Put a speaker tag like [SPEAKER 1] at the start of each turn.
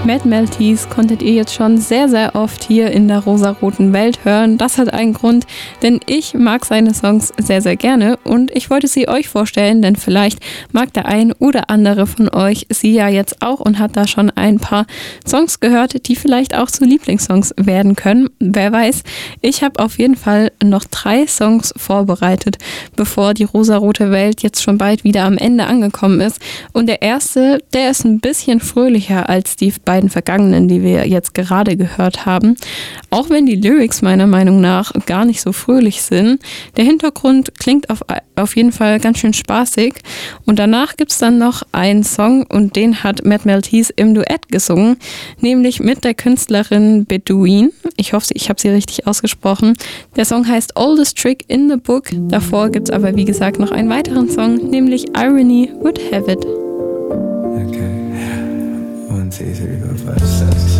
[SPEAKER 1] Mad Maltese konntet ihr jetzt schon sehr, sehr oft hier in der rosaroten Welt hören. Das hat einen Grund, denn ich mag seine Songs sehr, sehr gerne und ich wollte sie euch vorstellen, denn vielleicht mag der ein oder andere von euch sie ja jetzt auch und hat da schon ein paar Songs gehört, die vielleicht auch zu Lieblingssongs werden können. Wer weiß, ich habe auf jeden Fall noch 3 Songs vorbereitet, bevor die rosarote Welt jetzt schon bald wieder am Ende angekommen ist. Und der erste, der ist ein bisschen fröhlicher als die beiden vergangenen, die wir jetzt gerade gehört haben. Auch wenn die Lyrics meiner Meinung nach gar nicht so fröhlich sind. Der Hintergrund klingt auf jeden Fall ganz schön spaßig. Und danach gibt es dann noch einen Song und den hat Mad Maltese im Duett gesungen, nämlich mit der Künstlerin Bedouin. Ich hoffe, ich habe sie richtig ausgesprochen. Der Song heißt Oldest Trick in the Book. Davor gibt es aber wie gesagt noch einen weiteren Song, nämlich Irony Would Have It.
[SPEAKER 2] Okay. 1, 2, 3, 4, 5, 6.